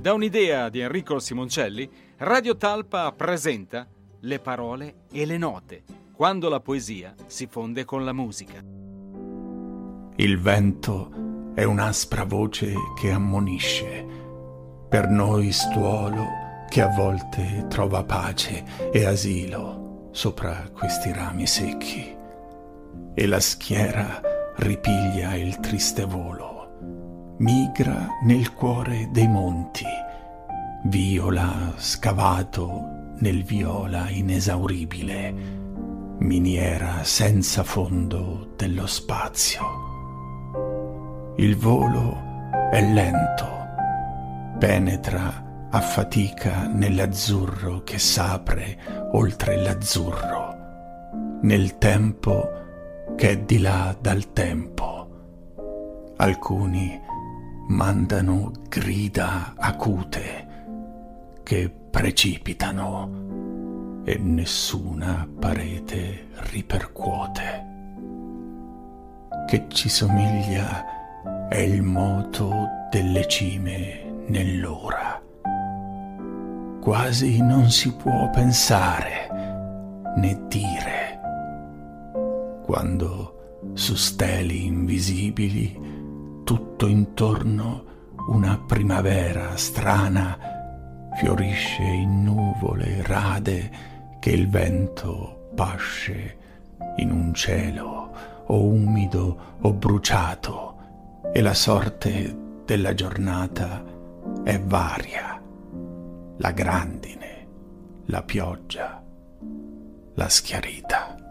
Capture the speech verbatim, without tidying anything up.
Da un'idea di Enrico Simoncelli, Radio Talpa presenta Le parole e le note, quando la poesia si fonde con la musica. Il vento è un'aspra voce che ammonisce, per noi stuolo che a volte trova pace e asilo sopra questi rami secchi, e la schiera ripiglia il triste volo, migra nel cuore dei monti, viola scavato nel viola inesauribile, miniera senza fondo dello spazio. Il volo è lento, penetra a fatica nell'azzurro che s'apre oltre l'azzurro, nel tempo che è di là dal tempo. Alcuni mandano grida acute che precipitano e nessuna parete ripercuote. Che ci somiglia è il moto delle cime nell'ora. Quasi non si può pensare né dire, quando su steli invisibili tutto intorno una primavera strana fiorisce in nuvole rade che il vento pasce in un cielo o umido o bruciato, e la sorte della giornata è varia: la grandine, la pioggia, la schiarita.